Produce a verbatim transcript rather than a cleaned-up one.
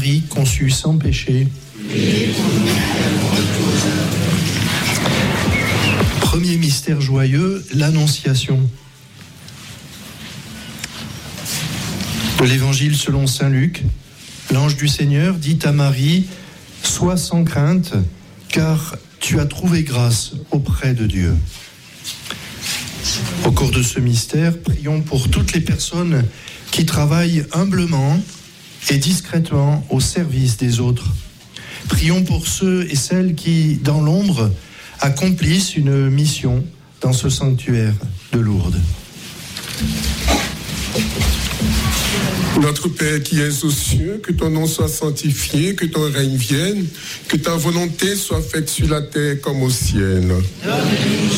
Marie, conçue sans péché. Premier mystère joyeux, l'Annonciation. De l'Évangile selon saint Luc, l'ange du Seigneur dit à Marie, « Sois sans crainte, car tu as trouvé grâce auprès de Dieu. » Au cours de ce mystère, prions pour toutes les personnes qui travaillent humblement et discrètement au service des autres. Prions pour ceux et celles qui, dans l'ombre, accomplissent une mission dans ce sanctuaire de Lourdes. Notre Père qui es aux cieux, que ton nom soit sanctifié, que ton règne vienne, que ta volonté soit faite sur la terre comme au ciel. Donne-nous